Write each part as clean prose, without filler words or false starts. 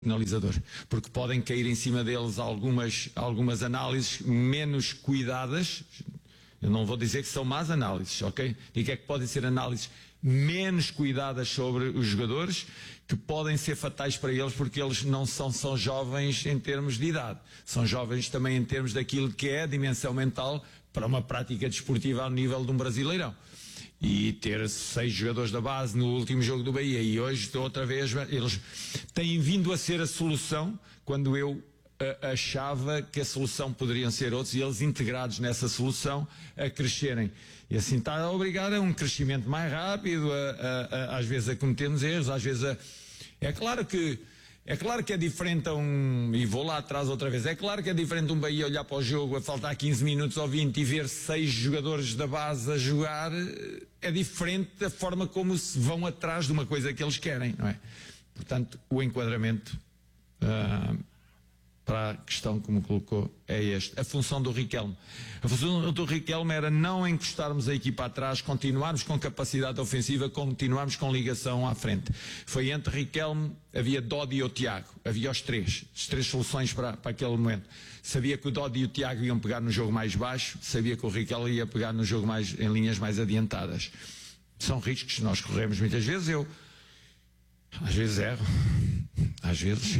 penalizador, porque podem cair em cima deles algumas análises menos cuidadas. Eu não vou dizer que são más análises, ok? E que é que podem ser análises menos cuidadas sobre os jogadores, que podem ser fatais para eles, porque eles não são jovens em termos de idade. São jovens também em termos daquilo que é a dimensão mental para uma prática desportiva ao nível de um Brasileirão. E ter 6 jogadores da base no último jogo do Bahia e hoje outra vez, eles têm vindo a ser a solução, quando eu achava que a solução poderiam ser outros, e eles integrados nessa solução a crescerem. E assim está a obrigar a um crescimento mais rápido, às vezes a cometermos erros, às vezes é claro que é diferente e vou lá atrás outra vez, é claro que é diferente um Bahia olhar para o jogo a faltar 15 minutos ou 20 e ver 6 jogadores da base a jogar. É diferente da forma como se vão atrás de uma coisa que eles querem, não é? Portanto, o enquadramento para a questão que me colocou é este. A função do Riquelme. A função do Riquelme era não encostarmos a equipa atrás, continuarmos com capacidade ofensiva, continuarmos com ligação à frente. Foi entre Riquelme, havia Dodi e o Tiago. Havia as três soluções para aquele momento. Sabia que o Dodi e o Tiago iam pegar no jogo mais baixo, sabia que o Riquelme ia pegar no jogo em linhas mais adiantadas. São riscos que nós corremos muitas vezes. Eu às vezes erro, às vezes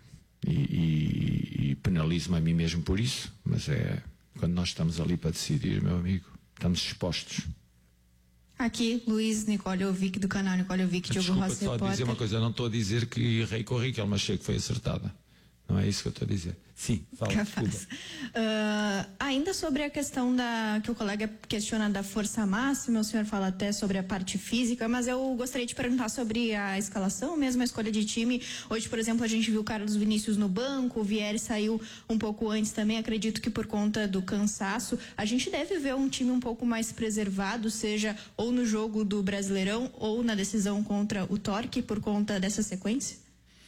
e penalizo-me a mim mesmo por isso, mas é quando nós estamos ali para decidir, meu amigo, estamos expostos. Aqui, Luiz Nicoliovic, do canal Nicoliovic, Diogo Rossi. Desculpa, só dizer uma coisa, eu não estou a dizer que errei com o Riquelme, mas achei que foi acertada. Não é isso que eu estou a dizer. Sim, fala. Capaz. Ainda sobre a questão que o colega questiona da força máxima, o senhor fala até sobre a parte física, mas eu gostaria de perguntar sobre a escalação mesmo, a escolha de time. Hoje, por exemplo, a gente viu o Carlos Vinícius no banco, o Vieri saiu um pouco antes também, acredito que por conta do cansaço. A gente deve ver um time um pouco mais preservado, seja ou no jogo do Brasileirão ou na decisão contra o Torque, por conta dessa sequência?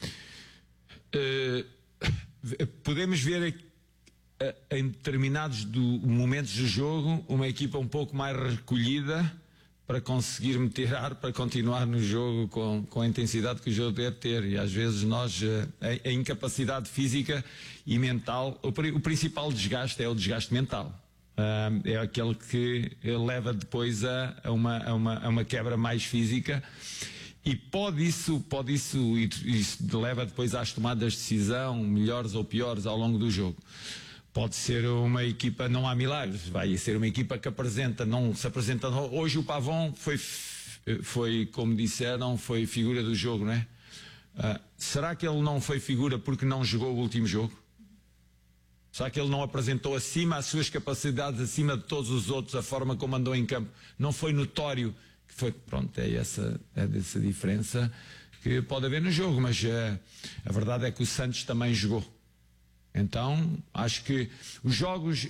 Podemos ver em determinados momentos do jogo uma equipa um pouco mais recolhida para conseguir meter ar para continuar no jogo com a intensidade que o jogo deve ter, e às vezes a incapacidade física e mental, o principal desgaste é o desgaste mental. É aquele que leva depois a uma quebra mais física. E pode isso leva depois às tomadas de decisão, melhores ou piores ao longo do jogo. Pode ser uma equipa, não há milagres, vai ser uma equipa que não se apresenta. Hoje o Pavão foi, como disseram, foi figura do jogo, não é? Será que ele não foi figura porque não jogou o último jogo? Será que ele não apresentou as suas capacidades acima de todos os outros, a forma como andou em campo? Não foi notório? Pronto, é dessa diferença que pode haver no jogo, mas a verdade é que o Santos também jogou. Então, acho que os jogos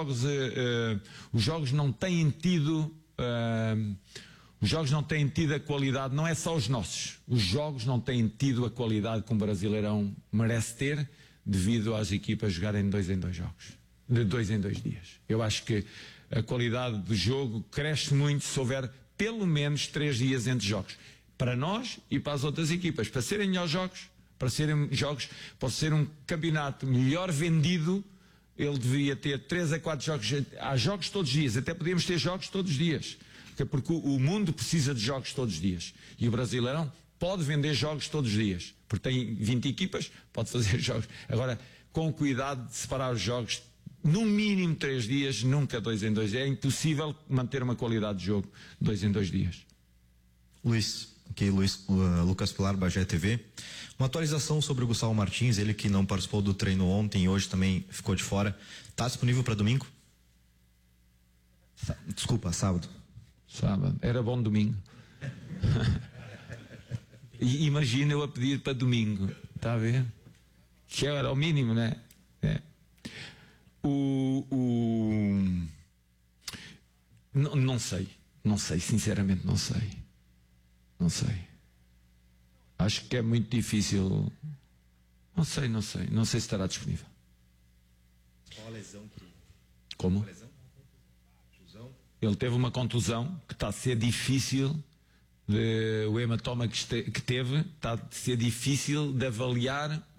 não têm tido a qualidade, não é só os nossos, os jogos não têm tido a qualidade que um Brasileirão merece ter, devido às equipas jogarem de 2 em 2 jogos, de 2 em 2 dias. Eu acho que a qualidade do jogo cresce muito se houver pelo menos 3 dias entre jogos, para nós e para as outras equipas, para serem melhores jogos, para ser um campeonato melhor vendido. Ele deveria ter 3 a 4 jogos. Há jogos todos os dias, até podíamos ter jogos todos os dias, porque o mundo precisa de jogos todos os dias, e o Brasileirão pode vender jogos todos os dias, porque tem 20 equipas, pode fazer jogos. Agora, com cuidado de separar os jogos, no mínimo 3 dias, nunca 2 em 2. É impossível manter uma qualidade de jogo 2 em 2 dias. Lucas Pilar, Bagé TV. Uma atualização sobre o Gustavo Martins, ele que não participou do treino ontem e hoje também ficou de fora. Está disponível para domingo? Desculpa, sábado. Sábado. Era bom domingo. E imagina eu a pedir para domingo. Está a ver? Que era o mínimo, né? É. Não sei, sinceramente não sei. Acho que é muito difícil. Não sei se estará disponível. Qual a lesão? Como? Ele teve uma contusão que está a ser difícil, o hematoma que teve, está a ser difícil de avaliar